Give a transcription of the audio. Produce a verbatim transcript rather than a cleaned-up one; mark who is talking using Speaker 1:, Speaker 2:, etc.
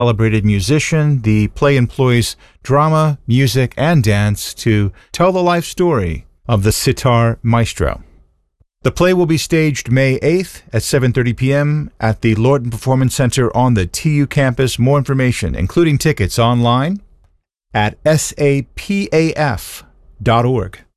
Speaker 1: celebrated musician. The play employs drama, music, and dance to tell the life story of the sitar maestro. The play will be staged May eighth at seven thirty p.m. at the Lorton Performance Center on the T U campus. More information, including tickets, online at S A P A F dot org.